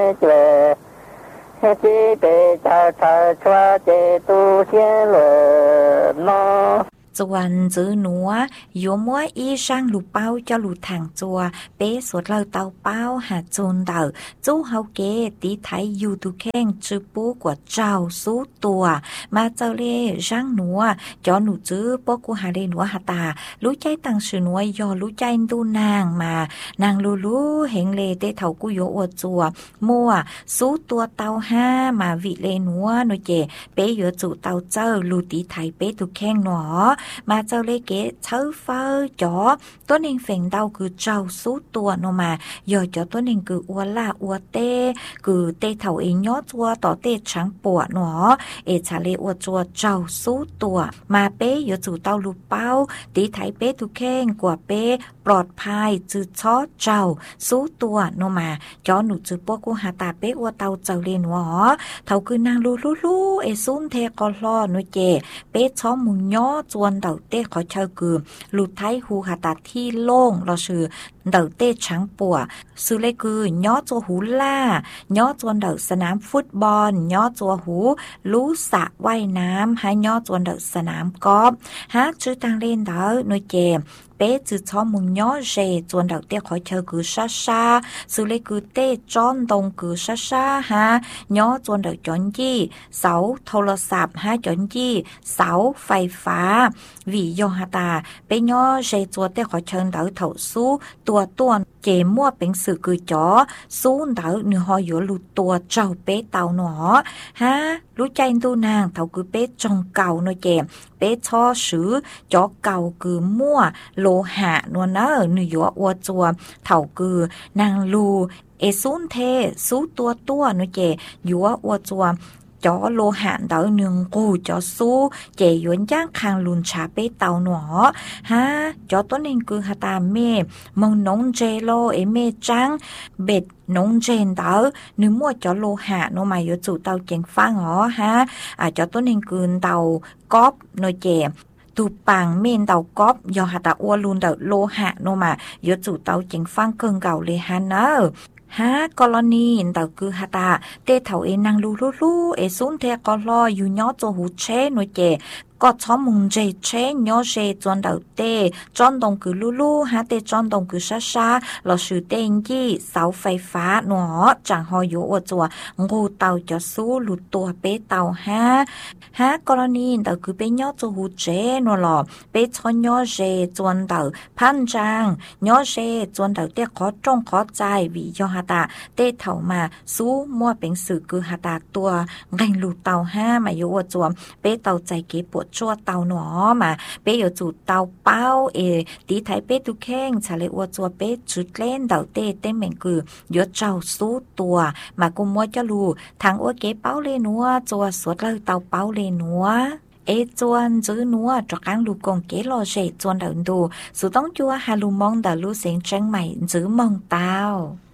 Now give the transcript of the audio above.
觉这辈查查查这都先了喏。 Chuan giữ núa, yếu múa y sang lù bao cho lù thẳng chùa, bé suốt lâu tàu bao hạ chôn đỡ, chú hậu kế tí thái yu tu khen chư bố của trào số tùa, mà châu lê răng núa, cho nụ chữ bố của hà lê núa hà tà, lũ cháy tăng sự núa do lũ cháy tu nàng mà, nàng lù lũ hẹn lê tê thầu của yếu ua chùa, mua số tùa tàu ha mà vị lê núa nô chê, bé yếu chủ tàu châu lù tí thái bé tu khen nó. Mà châu lê kế thấu phơ cho tốt nên phèn đau cứ trâu số tua nó mà giờ cho tốt nên cứ ua la ua tê cứ tê thầu ý nhó chua tỏ tê trắng bùa nó ê trả lê ua chua trâu số tua mà bé giờ chủ tàu lụp bao tí thấy bé tu khen của bé ปลอดภัยจือช้อเจ้าสู้ตัวโนมาจอหนูจือปวกูหาตาเป๊ะว่าเตาเจ้าเรียนหวอเท่าคือนางลูเอซุ่มเทกอลอหนูเจเป๊ะช้อมุนย่อจวนเต่าเต้ขอเชิญคือลูไทหูหาตาที่โล่งเราชื่อเต่าเต้ช้างปัวซื้อเลยคือย่อจัวหูล่าย่อจวนเต่าสนามฟุตบอลย่อจัวหูรู้สระว่ายน้ำให้ย่อจวนเต่าสนามกอล์ฟฮะชื่อทางเล่นเต่าหนูเจbé từ cho mùng nhó rề chuẩn đầu tiên khỏi chờ cứ xa xa xử lý cứ tê tròn đồng cứ xa xa ha nhó chuẩn đầu chọn gì 6 โทรศัพท์ha chọn gì 6 ไฟฟ้าvì do hà ta bé nhó rề chuẩn tê khỏi chờ đầu thầu số tua tuần chế muaเป็นสื่อคือจ๋อสู้เต่าเนื้อหอยหลุดตัวเจ้าเป๊ะเต่าหนอฮะรู้ใจตัวนางเท่าคือเป๊ะจงเก่าหน่อยเจมเป๊ะช่อซื้อจ๋อเก่าคือมั่วโลหะนวลเนอเนื้อยัวอัวจัวเท่าคือนางลูเอซุนเทสู้ตัวหน่อยเจยัวอัวจัวcho lô hạn đỡ nương cù cho su chế yuan giang khang lùn trà bê tàu nọ ha cho tốt nên cứ hà ta mê mong nông chê lô ế mê trắng bệt nông chên đỡ nếu mua cho lô hạn nó mà yếu chủ tàu chèn phá ngõ ha cho tốt nên cứ tàu cóp nồi chè tu bằng men tàu cóp do hà ta ua luôn đỡ lô hạn nó mà yếu chủ tàu chèn phang cơn gạo lê hà nơฮะกรณีเต่าคือฮาตาเตเถาเอนังลูเอซุนเทกอลออยู่ย่อโจหูเชหน่วยเจก็ชอบมุงเจเชย่อเชจวนเต่าเตจอนตรงคือลูฮะเตจอนตรงคือช้าเราชื่อเตงยี่เสาไฟฟ้าหนอจังหอยอยู่อวดจัวงูเต่าจะสู้หลุดตัวเป๊เต่าฮะกรณีเต่าคือเป๊ย่อโจหูเจหนอหล่อเป๊ชอนย่อเชจวนเต่าพันจังย่อเชจวนเต่าเตขอจงขอใจวิย่อฮาตาเตเถามาสู้มั่วเป็นสื่อคือฮาตาตัวไงหลุดเต่ามาอยู่อวดจัวเป๊เต่าใจเก็บปวดชัวเตาหนอมาเป๊อยู่จุดเตาเป้าตีไทยเป๊ตุแข้งชาเลอวจัวเป๊จุดเล่นเดาเต้เต้เหม่งคือยศเจ้าสู้ตัวมากุมมัวจะรูทางอวเก๋เป้าเลนัวจัวสวดเลยเตาเป้าเลนัวจวนจื้อนัวจากการลูกงเกลอเจจวนเดินดูสุต้องจัวฮาลูมองเดลูเสียงเชียงใหม่จื้อมองเตา